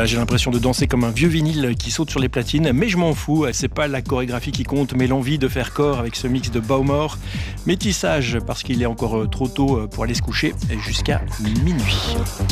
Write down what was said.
Voilà, j'ai l'impression de danser comme un vieux vinyle qui saute sur les platines, mais je m'en fous, c'est pas la chorégraphie qui compte, mais l'envie de faire corps avec ce mix de Bowmore. Métissage, parce qu'il est encore trop tôt pour aller se coucher, jusqu'à minuit.